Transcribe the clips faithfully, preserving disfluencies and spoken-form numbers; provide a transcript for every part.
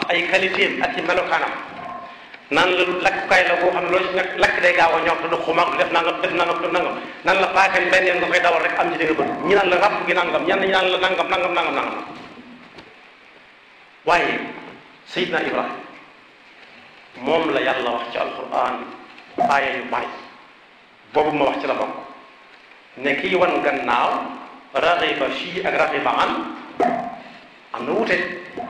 ay qualité ak ci melokaanam nan la lakkukaay la boo xam ne loolu ci nag lakk day gaaw a ñor te du xumaag du def nangam def nangam def nangam nan la paakañ benn yoon nga koy dawal rek am ci dégg bëgg ñi naan la ràbb gi nangam ñenn ñi naan la nangam nangam nangam nangam waaye Seydina Ibrahima moom la yàlla wax ci alquran aaya yu bari boobu ma wax ci la bokk ne kii wan gannaaw raxiba fii ak raxiba an am na wute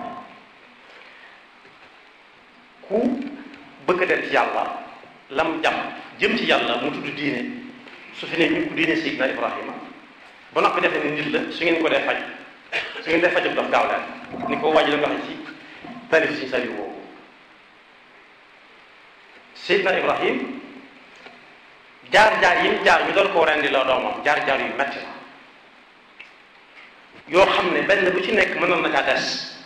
ku bëgg dem ci yàlla lam jam jëm ci yàlla mu tudd diine su fi ne ñu ko diine Seydina Ibrahima ba noppi defee ni nit la su ngeen ko dee faj su ngeen dee fajub dof gaaw leen ni ko wàññi la nga xam ci tarif si sali woowu Seydina Ibrahima jaar-jaar yi mu jaar ñu doon koo rendi la doomam jaar-jaar yu metti la yoo xam ne benn bu ci nekk mënoon na caa des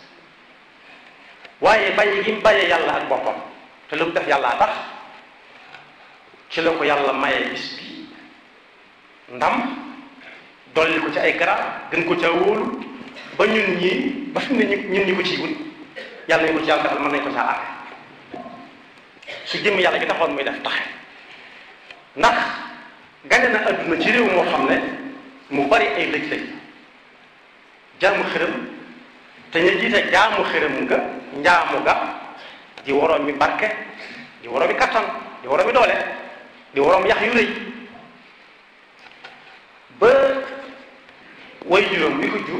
waaye bàyyi gi mu bàyyee yàlla ak boppam te lu mu def yàllaa tax ci la ko yàlla mayee bis bi ndam dolli ko ci ay garab gën ko ca wóolu ba ñun ñii ba fi mu ne ñun ñi ko ciy wut yàlla nañu ko ci yàlla defal mën nañu ko caa àgg su jëm yàlla gi taxoon muy def taxe ndax gane na adduna ci réew moo xam ne mu bari ay lëj-lëj jaamu xërëm te ñu jiite jaamu xërëm nga njaamu ga di waroom mi barke di waroom mi kattan di waroom mi doole di waroom yax yu rëy ba way juróom bi ko jur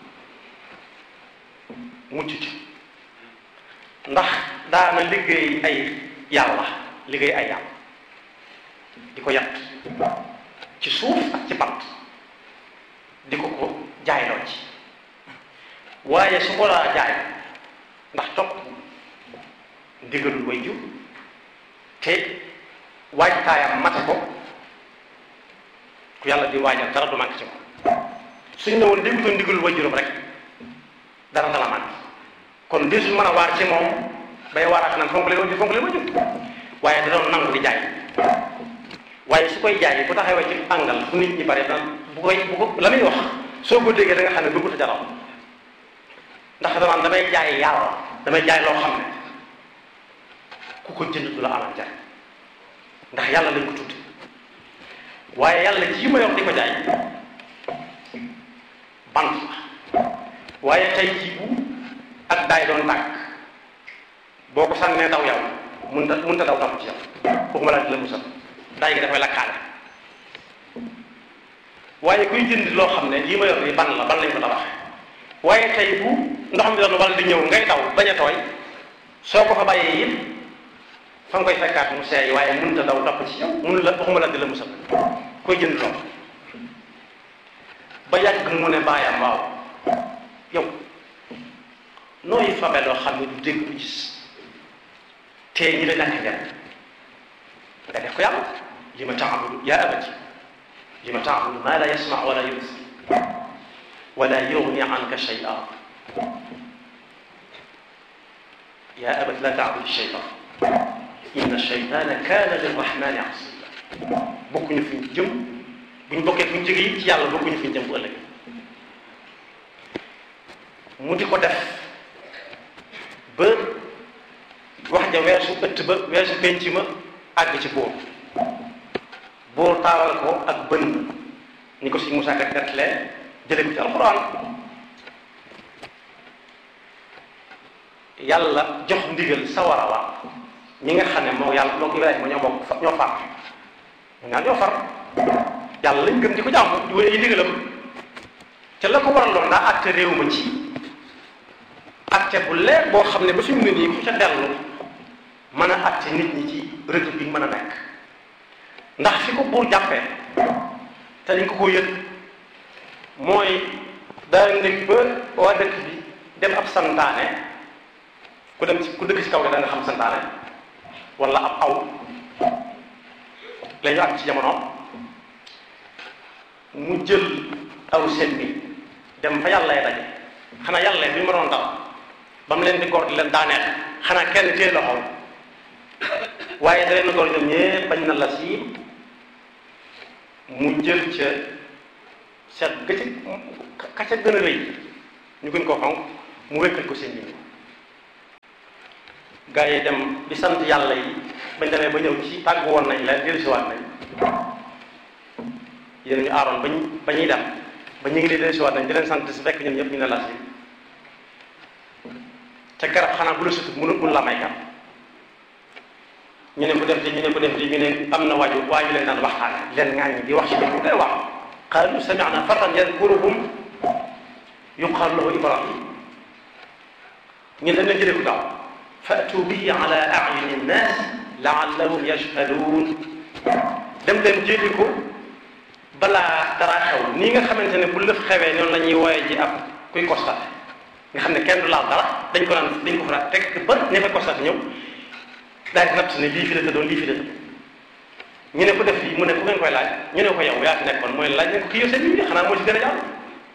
mucc ci ndax daana liggéey ay yàlla liggéey ay yàlla di ko yatt ci suuf ak ci bant di ko ko jaayloo ci waaye su ko laa jaay ndax topp ndigalul way jur te waajtaayam mate ko ku yàlla di waajal dara du manqué ci ko suñ ne woon déggutoon ndigalul way juróom rek dara dala manqué kon di su mën a waar ci moom bay waaraat naan fonk leen di fonk leen way jur waaye da doon nangu di jaay waaye su koy jaay bu taxawee ci àngal fu nit ñi bari daan bu koy bu ko la muy wax soo ko déggee da nga xam ne bëggut a jaral ndax danaan damay jaay yàlla damay jaay loo xam ne ku ko jënd du la amal jaay ndax yàlla lañ ko tudde waaye yàlla ji ma yor di ko jaay bant la waaye tey ji bu ak daay doon tàkk boo ko sànnee daw yow mun ta mun ta daw daw ci yow waxuma laa di la musal daay gi dafay lakkaale waaye kuy jënd loo xam ne lii ma yor nii ban la ban lañ ko tabaxee waaye tey bu ndox mi doon wala di ñëw ngay daw bañ a tooy soo ko fa bàyyee it fa nga koy fekkaat mu seey waaye mënut a daw topp ci yow mënu la waxuma la di la musal koy jënd lool ba yàgg mu ne baayam waaw yow nooy fabe loo xam ne du dégg du gis te ñi la ñàkk njariñ nga def ko yàlla li ma taabudu yaa abati li ma taabudu maa la yasma wala yubsir wala yughni anka shay'an yaa abati la taabudu shaytan inna shaytana kaana lirrahmani asiya bokkuñu fi ñu jëm buñ bokkee fu ñu jógee it ci yàlla bokkuñu fi ñu jëm bu ëllëg mu di ko def ba wax ja weesu ëtt ba weesu penc ma àgg ci buur buur taalal ko ak bën ni ko si Musaa Ka nettalee jële ko ci alxuraan yàlla jox ndigal sawara wa ñi nga xam ne moo yàlla moo Ibrahima ñoo bokk ñoo far ñu ñaan ñoo far yàlla lañ gëm di ko jàmm di wéy ay ndigalam te la ko waraloon daa acte réew ma ci acte bu leer boo xam ne ba fi mu ne nii ku ca dellu mën a acte nit ñi ci république mën a nekk ndax fi ko buur jàppee te dañ ko ko yëg mooy daa nekk ba waa dëkk bi dem ab santaane ku dem ci ku dëkk ci kaw gi da nga xam santaane wala ab aw la ñu ak ci jamono mu jël aw seen bi dem fa yàlla lay daje xanaa yàlla bi ma doon dal ba mu leen di góor di leen daaneel xanaa kenn téye loxoom waaye da leen góor ñoom ñëpp bañ na la si mu jël ca seet ga ca ka ca gën a rëy ñu gën koo xonq mu wékkal ko seen bi gaa yi dem di sant yàlla yi bañ demee ba ñëw ci tàgg woon nañ leen dellusiwaat nañ yéen ñu aaroon bañ ba ñuy dem ba ñu ngi leen dellusiwaat nañ di leen sant si fekk ñun ñëpp ñu ne las yi te garab xanaa bu la sutut mënu mënu la may garab ñu ne ko def di ñu ne ko def di ñu ne am na waaju waa ñu leen daan waxtaane leen ŋaaññi di wax ci dëgg day wax qaalu sami'na fatan yadkuruhum yuqaalu lahu Ibrahim ñun dañ leen jëlee ko daaw fa'tu bihi ala a'yuni nnaas la'allahum yashhaduun dem leen jëli ko balaa dara xew nii nga xamante ne bu lëf xewee noonu la ñuy wooye ji ab kuy constaté nga xam ne kenn du laal dara dañ ko naan dañ ko fa teg ba ne fa constaté ñëw daal di natt ne lii fi la tëddoon lii fi la tëddoon ñu ne ko def lii mu ne ku ngeen koy laaj ñu ne ko yow yaa fi nekkoon mooy laaj ne ko kii yow seen yi xanaa moo ci gën a jàll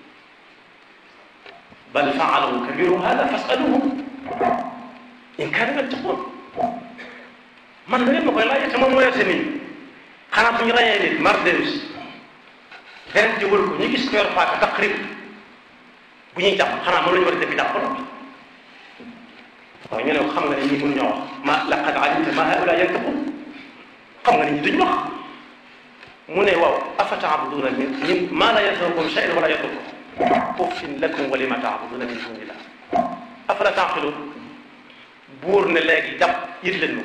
bal fa'alahu kabiruhum hada fas'aluhum in kaanu yattaqun man la ngeen ma koy laaj te moom moo yor seen yi xanaa bu ñu rayee nit mardeus ren di wër ko ñu gis ko yor paaka taqrib bu ñuy jàpp xanaa moom la ñu war a def jàpp ko waaw ñu ne ko xam nga ne ñii mënuñoo wax ma laqad alimta ma haula yantiqun xam nga ne ñi duñ wax mu ne waaw afa ta'buduna min min ma la yanfa'ukum shay'an wala yadurrukum uffin lakum wa lima ta'buduna min dunillah afala ta'qilun buur ne léegi jàpp yët leen ma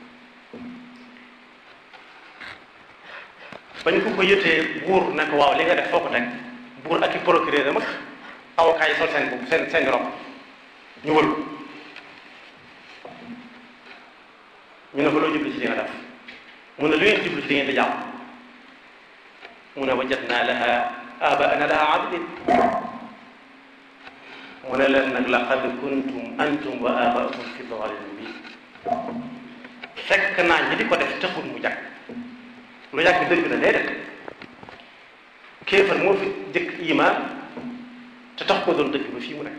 ko bañ ko ko yëtee buur ne ko waaw li nga def foo ko teg buur ak i procureur mag avocat yi sol seen bopp seen seen rob ñu wël ko ñu ne ko loo jublu ci li nga def mu ne lu ngeen jublu ci li ngeen di jàpp mu ne wajadna laha abaana laha abidin mu ne leen nag laqad kuntum antum wa abaukum fi dalalin mubin fekk naa ñi di ko def taxul mu jàkk lu yàgg dëgg la déedéet kéefar moo fi jëkk iman te tax ko doon dëgg ba fii mu nekk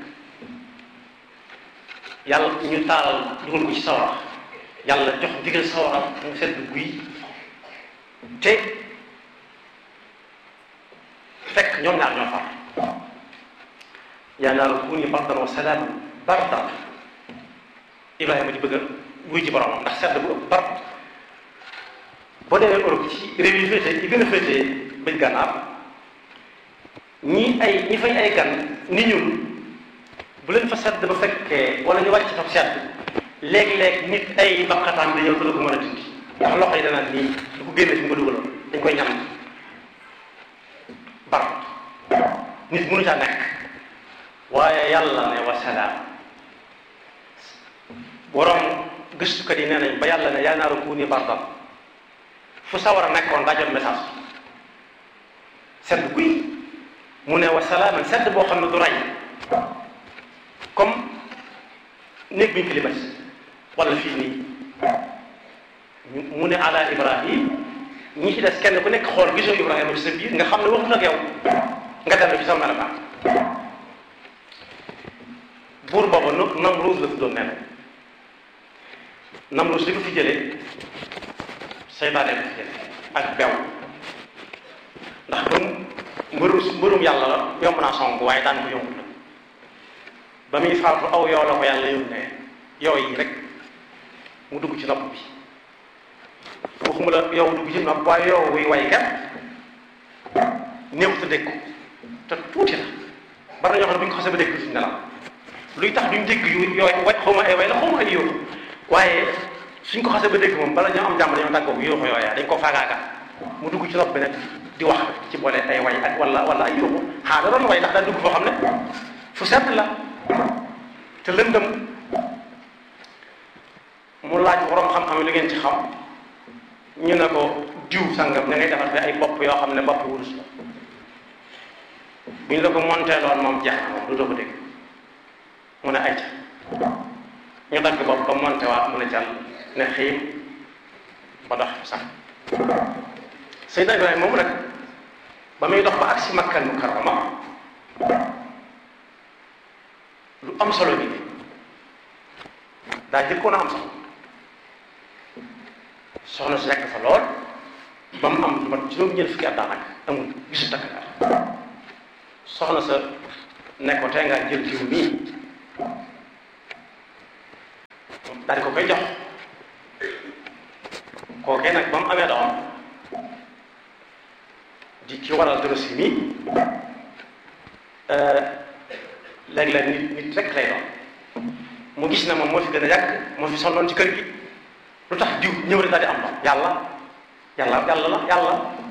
yàlla ñu taalal dugal ko ci sawara yàlla jox digal sawara mu sedd guy te fekk ñoom ñaar ñoo far yaa naaru kuuni bardan wa salaaman bardan Ibrahima di bëgg a wuy ji boromam ndax sedd bu ëpp bard boo demee Europe ci réew yi féetee yi gën a féetee bëj gànnaar ñi ay ñi fay ay gan ni ñun bu leen fa sedd ba fekkee wala ñu wàcc fa sedd léeg-léeg nit ay baqataan da ñëw ko la ko mën a dindi ndax loxo yi danaan nii du ko génne fi mu ko dugaloon dañ koy ñam bar nit mënu caa nekk waaye yàlla ne wasalaam borom gëstukat yi nee nañ ba yàlla ne yaa naaru kuuni bardan fu sawara nekkoon daa jot message sedd guy mu ne wasalaaman sedd boo xam ne du rey comme néeg bi ñu climatisé wala fii nii mu ne ala Ibrahim ñi ci des kenn ku nekk xool gisoo Ibrahima ci sa biir nga xam ne waxut ak yow nga dellu ci sa melokaan buur booba no Namruus la tuddoon nee na Namruus li ko fi jëlee seytaane ko fi jëlee ak bew ndax ba mbëru mbërum yàlla la yomb naa song waaye daan ko yombut la ba muy faatu aw yoo la ko yàlla yónnee yow yi rek mu dugg ci nopp bi waxuma la yow dugg ci nopp waaye yow wuy way kat néew te dégg ko te tuuti la bari na ñoo xam ne bu ñu ko xasee ba dégg duñ nelaw luy tax duñ dégg yu yooyu way xaw ma ay way la xaw ma ay yóoxu waaye suñ ko xasee ba dégg moom bala ñoo am jàmm dañoo tàggoo yóoxu yooyaa dañ ko faagaaga mu dugg ci nopp bi nag di wax ci boole ay way ak wala wala ay yóoxu xaa da doon way ndax daa dugg foo xam ne fu sedd la te lëndëm mu laaj borom xam-xam yi li ngeen ci xam ñu ne ko diw sangam da ngay defar fi ay bopp yoo xam ne bopp wurus la bu ñu la ko monté loon moom jeex na moom du doo ko dégg mu ne ayca ñu dagg bopp ba monté waat mu ne jàll ne xiim ba dox sax Seydina Ibrahima moom nag ba muy dox ba agsi Makkal Mukarrama lu am solo bi daa jëkkoon a am solo soxna si nekk fa lool ba mu am lu mat juróom-ñeent fukki at daanaka amul gisu takk soxna sa ne ko tey ngaa jël jiw mii daal di ko koy jox kookee nag ba mu amee doom di ki waral dorosi mi léeg-léeg nit nit rek lay doon mu gis na moom moo fi gën a yàgg moo fi sonnoon ci kër gi lu tax diw ñëw rek daal di am doom yàlla yàlla yàlla la yàlla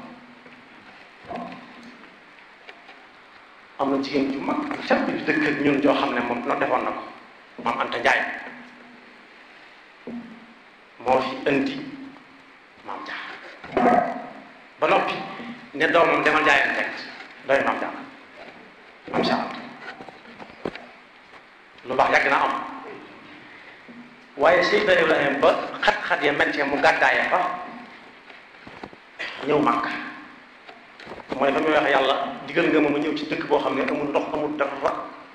am na jigéen ju mag cat bi dëkk ak ñun joo xam ne moom no defoon na ko maam Anta Njaay moo fi indi maam Jaar ba noppi ne doomam demal jaayeen teg doy maam Jaar maam Jaar lu baax yàgg na am waaye Seydina Ibrahima ba xat-xat ya mettee mu gàddaaya fa ñëw Makka mooy fa muy wax yàlla digal nga ma ma ñëw ci dëkk boo xam ne amul ndox amul dara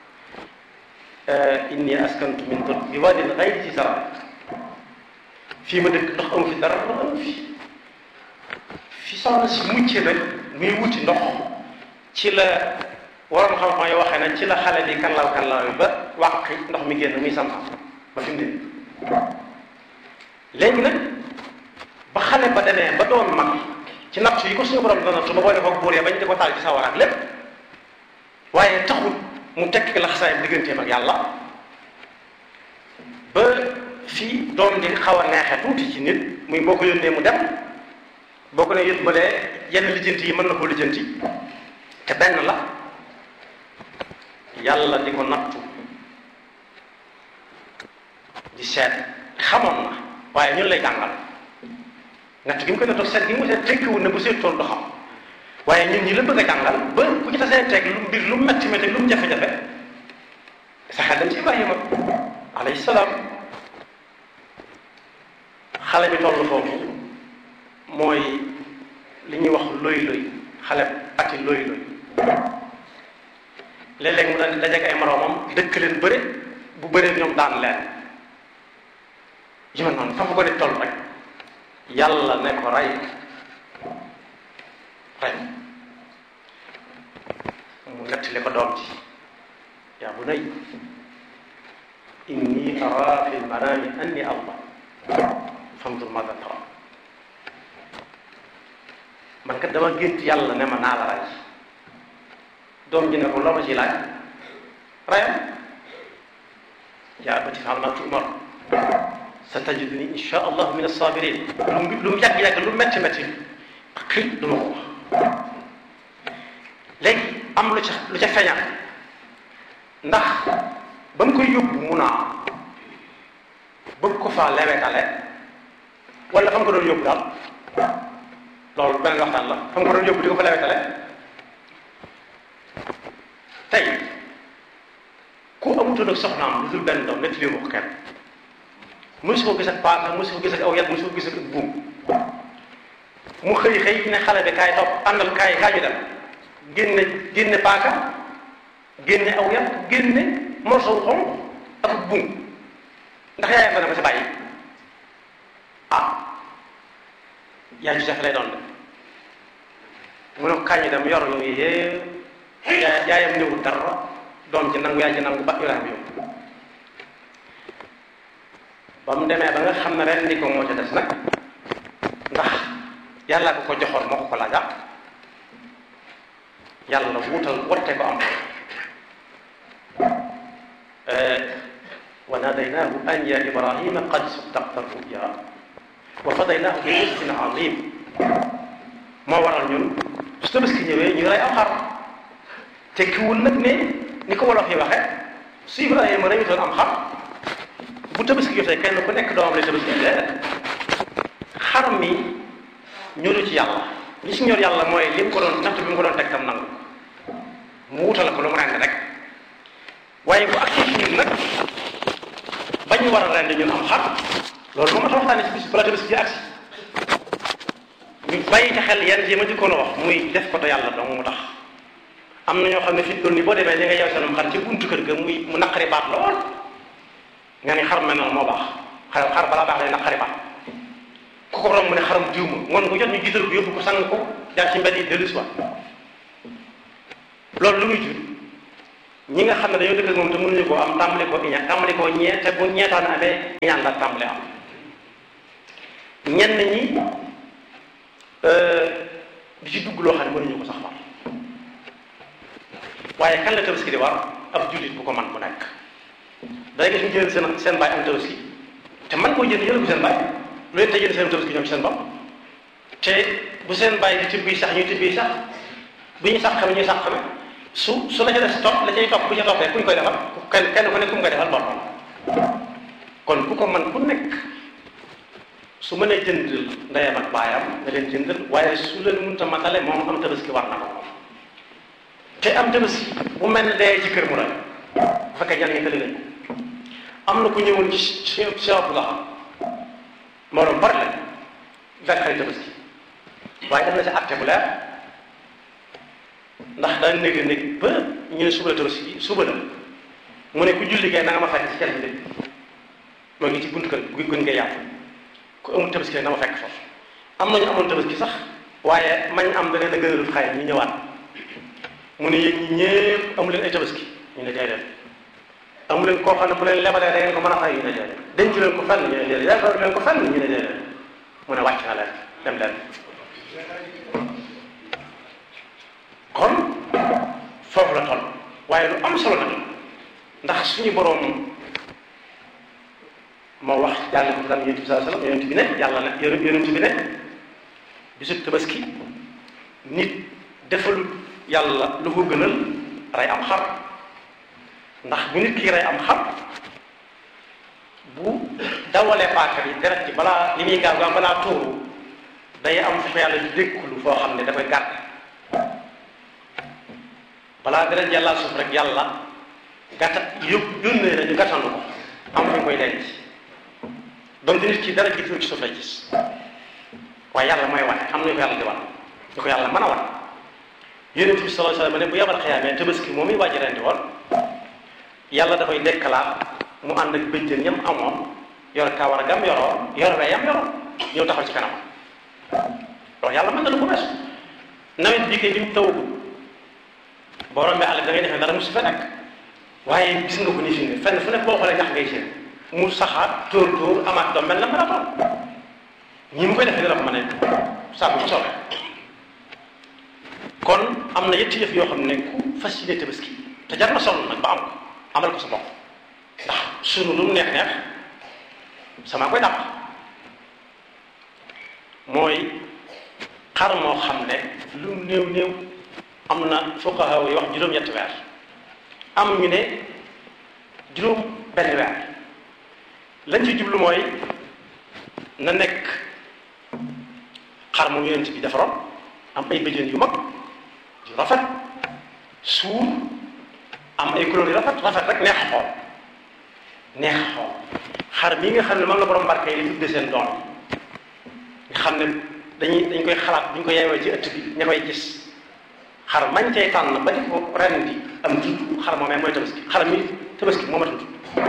inni askantu min dul bi waadin ghayri zi zar'in fii ma dëkk ndox amu fi dara amu fi fi soxna si mucce nag muy wuti ndox ci la waroon xam-xam yi waxee na ci la xale bi kanlaaw kanlaaw yi ba wàqi ndox mi génn muy sam ba fi mu ne léegi nag ba xale ba demee ba doon mag ci natt yi ko suñu borom dana nattu ba boole ko buur ya bañ di ko taal ci sawar ak lépp waaye taxul mu tekk la xasaayam digganteem ak yàlla ba fii doom di xaw a neexee tuuti ci nit muy boo ko yónnee mu dem boo ko ne yóbbalee yenn lijjanti yi mën na koo lijjanti te benn la yàlla di ko nattu di seet xamoon na waaye ñun lay jàngal natt gi mu koy nattu seet gi mu seet tekkiwul ne bu seetoon du xam waaye ñun ñi la bëgg a jàngal ba ku ci tasee teg lu mbir lu metti metti lu mu jafe-jafe sa xel dem ci Ibrahima alayhi salaam xale bi toll foofu mooy li ñuy wax loy loy xale ati loy loy léeg-léeg mu daan dajeek ay moroomam dëkk leen bëre bu bëree ñoom daan leen yi ma noonu fa fa ko di toll rek yàlla ne ko rey rey mu nettali ko doom ji yaa bunayya inni araa fi lmanaami anni Allah fanzur maadaa taraa man kat dama gént yàlla ne ma naa la rey doom ji ne ko loo ma ci laaj reyam yaa abati if'al maa tu'mar satajiduni insha allah min as-sabirin lu mu lu mu yàgg-yàgg lu metti metti xëy du ma ko wax léegi am lu ca lu ca feeñal ndax ba mu koy yóbbu mun a bëgg ko faa lewetale wala fa mu ko doon yóbbu daal loolu beneen waxtaan la fa mu ko doon yóbbu di ko fa lewetale tey ku amutoon ak soxnaam lu dul benn doom netti lii ko kenn mosu ko gis ak paaka mosu ko gis ak aw yat mosu ko gis ak buum mu xëy xëy ne xale bi kaay topp àndal kaay kaa ñu dem génne génne paaka génne aw yat génne morso xonq ak buum ndax yaayam dana ko si bàyyi ah yaay ju jafe lay doon de mu ne ko kaay ñu dem yor yooyu yëpp yaayam ñëwul dara doom ci nangu yaay ci nangu ba Ibrahima yóbbu ba mu demee ba nga xam ne ren ni ko moo ca des nag ndax yàlla ko ko joxoon moo ko ko laajaat yàlla wuutal wotte ko am wa nadaynaahu an ya Ibrahima qad saddaqta ruya wa fadaynaahu bi rizqin azim moo waral ñun su Tabaski ñëwee ñu rey am xar tekkiwul nag ne ni ko wolof yi waxee su Ibrahima reyutoon am xar bu Tabaski jotee kenn ku nekk doomam lay Tabaski leen xar mi ñoru ci yàlla li si ñor yàlla mooy li mu ko doon natt bi mu ko doon teg tam nangu mu wutale ko lu mu rend rek waaye bu ak ci nag ba ñu war a rend ñun am xar loolu moom ma ta waxtaane si bis bala Tabaski agsi ñu bàyyi ci xel yenn yi ma jëkkoon a wax muy def ko te yàlla dong mu tax am na ñoo xam ne fi doon ni boo demee li nga yew seenum xar ci buntu kër ga muy mu naqari baat lool nga ni xar mel noonu moo baax xar xar balaa baax day naqari baat ku ko romb mu ne xaram jiw ma ngoon ko jot ñu gisal ko yóbbu ko sang ko jaar ci mbedd yi dellu si waat loolu lu muy jur ñi nga xam ne dañoo dëkk ak moom te mënuñu koo am tàmbali koo iñaan tàmbali koo ñee te bu ñeetaan amee iñaan la tàmbali am ñenn ñi di ci dugg loo xam ne mënuñu ko sax war waaye kan la tabaski di war ab jullit bu ko man bu nekk day gis ñu jël seen seen baay am tabaski te man koo jënd yële bu seen baay lu leen te jënd seen tabaski ñoom ci seen bopp te bu seen baay di tibbi sax ñuy tibbi sax bu ñu sax xame ñuy sax xame su su la ca des topp la cay topp bu ca toppee ku ñu koy defal kenn kenn ku nekk ku mu koy defal boppam kon ku ko man ku nekk su mënee jëndal ndeyam ak baayam nga leen jëndal waaye su leen mënta matale moom am tabaski war na ko te am tabaski bu mel ne dee ci kër mu rek bu fekkee ñan ñi tëli lañ am na ku ñëwoon ci Cheikh Abdoulaye moo doon bari la fekk xarit tabaski waaye def na si acte bu leer ndax daan néeg néeg ba ñu ne suba la tabaski bi suba la mu ne ku julli kay na nga ma fekk ci kenn bi moo ngi ci buntu kër gu gën nga yàpp ku amul tabaski na ma fekk foofu am nañu amoon tabaski sax waaye mañ am da leen a gënalut xay ñu ñëwaat mu ne yéen ñi ñëpp amu leen ay tabaski ñu ne déedéet amu leen koo xam ne bu leen lebalee da ngeen ko mën a fay ñu ne déedéet denc leen ko fenn ñu ne déedéet yaakaar leen ko fenn ñu ne déedéet mu ne wàcc na leen dem leen kon foofu la toll waaye lu am solo nag ndax suñu boroom moo wax yàlla ko daan yonent bi sallallahu alayhi wasallam yonent bi ne yàlla ne yonent bi ne bisu tabaski nit defalul yàlla lu ko gënal rey am xar ndax bu nit ki rey am xar bu dawalee paaka bi deret ci balaa li muy gaaw gaaw balaa tuuru day am fu ko yàlla dékkulu foo xam ne dafay gàtt balaa deret yàlla suuf rek yàlla gàtta yób yónnee na ñu gàttandu ko am fu ñu koy denc donc nit ki dara jiitu ci suuf lay gis waaye yàlla mooy wane am nañu ko yàlla di wan ñu ko yàlla mën a wan yonent bi sallallahu alayhi wasallam ne bu yabal xiyaamee tabaski moom i wàjji rendi woon yàlla dafay dekkalaat mu ànd ak bëjjën ñam amoon yor kawar gam yoroon yor weyam yoroon ñëw taxaw ci kanam loolu yàlla mën na lu ko weesu nawet bii kay bi mu tawagul boo rombee àll da ngay defee dara mu su fa nekk waaye gis nga ko ni fi ne fenn fu nekk boo xoolee ñax ngay seen mu saxaat tóor tóor amaat doom mel na maraton ñi mu koy defee dara ko mën a saa bu soobee kon am na yetti yëf yoo xam ne ku fas yéene tabaski te jar na sonn nag ba am ko amal ko sa bopp ndax sunu lu mu neex neex sama koy dàq mooy xar moo xam ne lu mu néew néew am na fuqaha yi wax juróom-ñetti weer am ñu ne juróom benn weer lañ ci jublu mooy na nekk xar moom yonent bi defaroon am ay bëjën yu mag yu rafet suur am ay couleur yu rafet rafet rek neex a xool neex a xool xar mii nga xam ne moom la borom barke yi di tudde seen doom nga xam ne dañuy dañ koy xalaat bu ñu ko yeewee ci ëtt bi ña koy gis xar mañ cay tànn ba di ko ren di am tudd xar moomee mooy tabaski xar mi tabaski moo ma tudd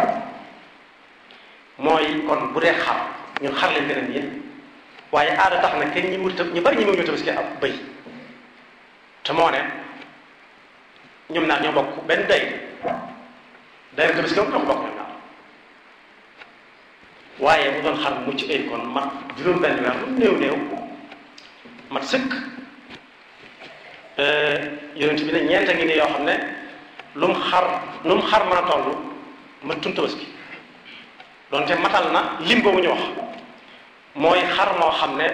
mooy kon bu dee xar ñun xar leen gën a yéen waaye aada tax na kenn ñi wut ñu bari ñi mu ñu tabaski ab bëy te moo ne ñoom ñaar ñoo bokk benn day day tabaski moom ñoo ko bokk ñoom ñaar waaye mu doon xar mucc ay kon mat juróom benn weer lu néew néew mat sëkk yonent bi ne ñeenta ngi ne yoo xam ne lu mu xar lu mu xar mën a toll ma tun tabaski doonte matal na lim boobu ñu wax mooy xar moo xam ne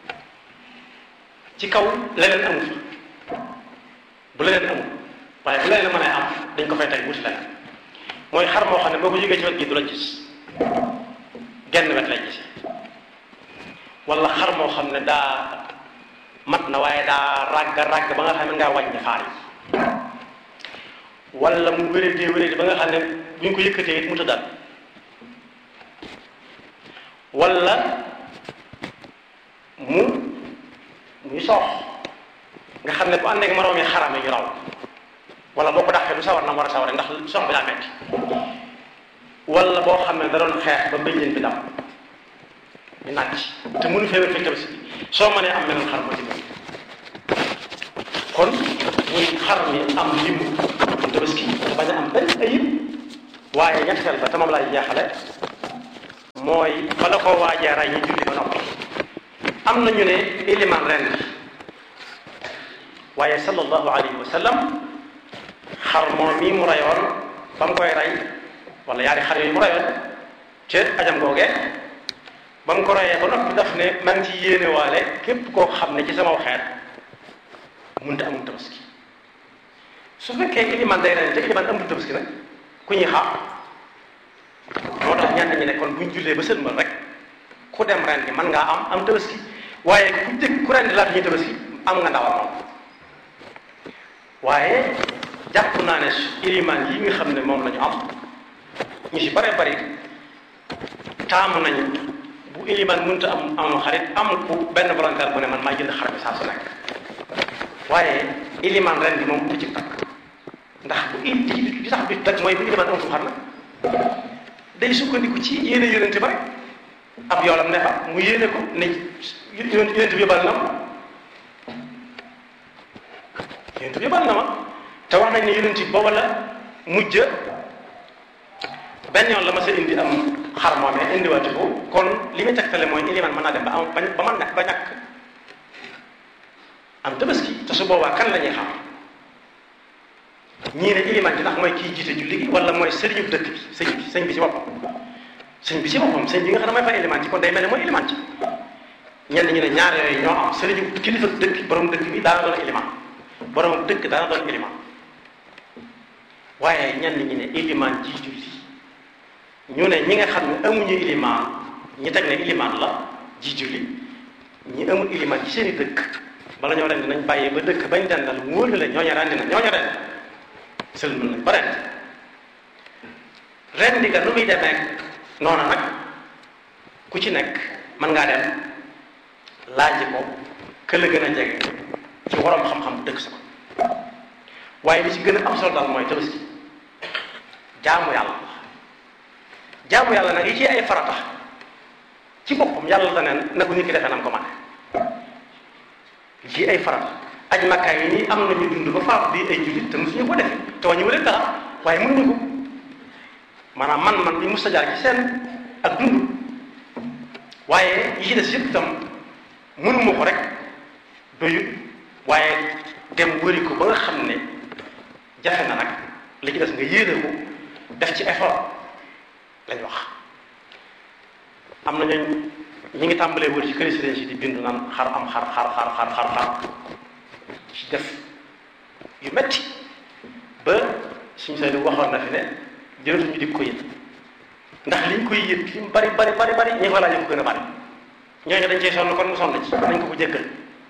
ci kaw leneen amu fa bu leneen amul waaye bu leneen mën a am dañ ko fay teg wuti leneen mooy xar moo xam ne boo ko jógee ci wet gi du la gis genn wet lay gis wala xar moo xam ne daa mat na waaye daa ràgg ràgg ba nga xam ne ngaa wàññi faar yi wala mu wéradee wéradee ba nga xam ne bu ñu ko yëkkatee it mu tëddaat wala mu muy soox nga xam ne bu ànd ak moroom yi xarame ñu raw wala boo ko dàqee du sawar na mu war a sawar ndax soox bi daa metti wala boo xam ne da doon xeex ba bëjjën bi dam ñu nàcc te mënu fee wér fekk tabaski soo mënee am meneen xar moo ci kon muy xar mi am limu tabaski te bañ a am benn ayib. waaye ñetteel ba te moom laay jeexale mooy bala koo waajee rey ñu julli ba noppi. am na ñu ne iliman ren bi waaye sallallahu alayhi wa sallam xar moom mii mu reyoon ba mu koy rey wala yaari xar yooyu mu reyoon ca ajam googee ba mu ko reyee ba noppi daf ne maa ngi ci yéene waale képp koo xam ne ci sama xeet mënta amul tabaski. su fekkee iliman day ren te iliman amul tabaski nag ku ñuy xaar moo tax ñenn ñi ne kon buñ jullee ba sëlmal rek ku dem ren bi mën ngaa am am tabaski waaye ku jëkk ku ren di laata ñuy tabaski am nga ndawal moom. waaye jàpp naa ne iliman yi nga xam ne moom la ñu am ñu si bare bari taamu nañu bu iliman mënta am am xarit am ku benn volontaire bu ne man maa jënd xar bi saa su nekk. waaye iliman ren bi moom du ci takk ndax bu il di tax bi takk mooy bu iliman amatul xar na day sukkandiku ci yéene yonente ba rek ab yoolam ne fa mu yéene ko ne yonente bi yóbbal na ma yonente bi yóbbal na ma te wax nañ ne yonente booba la mujj benn yoon la ma sa indi am xar moomee indiwaati ko kon li muy tegtale mooy iliman mën naa dem ba am ba man ba ñàkk am tabaski te su boobaa kan la ñuy xam ñii ne iliman ji ndax mooy kii jiite julli gi wala mooy sëriñu dëkk bi sëñ bi sëñ bi ci boppam sëñ bi ci boppam sëñ bi nga xam ne mooy fa iliman ci kon day mel ne mooy iliman ci ñenn ñi ne ñaar yooyu ñoo am sëriñu kilifa dëkk borom dëkk bi daana doon iliman borom dëkk daana doon iliman waaye ñenn ñi ne iliman ji julli ñu ne ñi nga xam ne amuñu iliman ñi teg ne iliman la ji julli ñi amul iliman ci seen i dëkk bala ñoo rendi nañ bàyyee ba dëkk bañ dendal wóor na la ñooñu rendi na ñooñu rendi sëlmal nañ ba rendi rendi nga nu muy demee noonu nag ku ci nekk mën ngaa dem laaj ko ka la gën a jege ci waroom xam-xam bu dëkk sa waaye li ci gën a am solo daal mooy tabaski jaamu yàlla jaamu yàlla nag yi ci ay farata ci boppam yàlla da neen na ko nit ki defee nam ko mane ci ay farata aj makkaay yi nii am nañu dund ba faatu di ay jullit te mosuñu ko defee te wàññi leen dara waaye mënuñu ko maanaam man-man bi mustajaar ci seen ak dund waaye yi ci des yëpp itam mënuma ko rek doyut waaye dem wëri ko ba nga xam ne jafe na nag li ci des nga yéene ko def ci effort lañ wax. am na ñooñ ñi ngi tàmbalee wër ci këri sëriñ si di bindu naan xar am xar xar xar xar xar xar ci def yu metti ba suñu say waxoon na fi ne jërëtuñu di ko yët ndax liñ koy yët li mu bari bari bari bari ñi ko laaj ko gën a bari ñooñu dañ cey sonn kon mu sonn ci dañ ko ko jéggal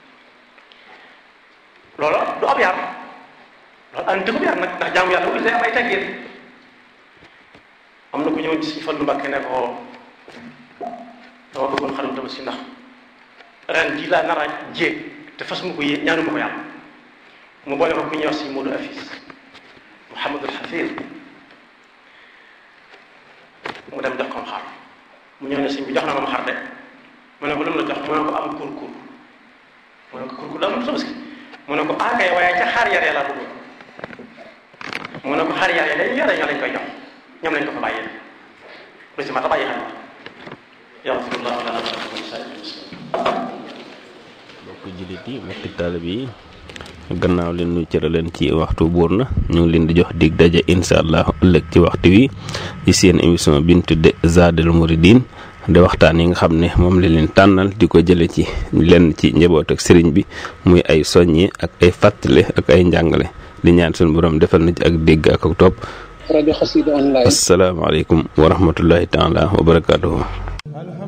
loolu du ab yar loolu andi ko yar nag ndax jaamu yàlla wu day am ay teggin am na ku ñëw ci suñu Fallu Mbàkke ne ko dama bëggoon xarum tabaski ndax ren ji laa nar a jéeg te fas mu ko yéeg ñaanu ma ko yàlla mu boole ko ku ñuy wax si Modou Afis Mouhamadul Xafir mu dem jox ko xar mu ñëw ne sëñ bi jox na ma xar de mu ne ko lu mu la jox mu ne ko am kurkur mu ne ko kurkur daa am tabaski mu ne ko akay waaye ca xaar yaree laa bëggoon mu ne ko xaar yaree lañ yore ñoo lañ koy jox ñoom lañ ko fa bàyyee lu si ma ta bàyyi xel yaxfirullahu lana wa lakum wa li saa'iril muslimin. mbokk jullit yi mbokk taalibe yi gannaaw leen ñu cëraleen ci waxtu buur na ñu ngi leen di jox dig daje insha allah ëllëg ci waxtu wi ci seen émission bi ñu tudde Zadul Mouridine de waxtaan yi nga xam ne moom la leen tànnal di ko jële ci lenn ci njaboot ak sëriñ bi muy ay soññi ak ay fàttale ak ay njàngale di ñaan suñu borom defal na ci ak dégg ak ak topp. rajo Xassida online. asalaamaaleykum wa rahmatullahi taala wa barakaatuhu.